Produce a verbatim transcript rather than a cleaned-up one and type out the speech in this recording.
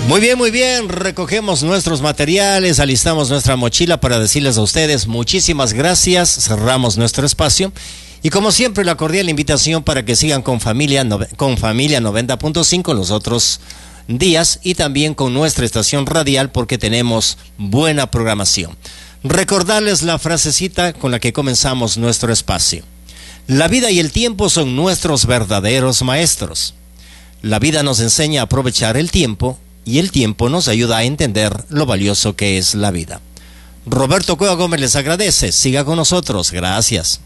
Muy bien, muy bien, recogemos nuestros materiales, alistamos nuestra mochila para decirles a ustedes muchísimas gracias, cerramos nuestro espacio y como siempre la cordial invitación para que sigan con Familia, con Familia noventa punto cinco los otros días y también con nuestra estación radial porque tenemos buena programación. Recordarles la frasecita con la que comenzamos nuestro espacio. La vida y el tiempo son nuestros verdaderos maestros. La vida nos enseña a aprovechar el tiempo y el tiempo nos ayuda a entender lo valioso que es la vida. Roberto Cueva Gómez les agradece. Siga con nosotros. Gracias.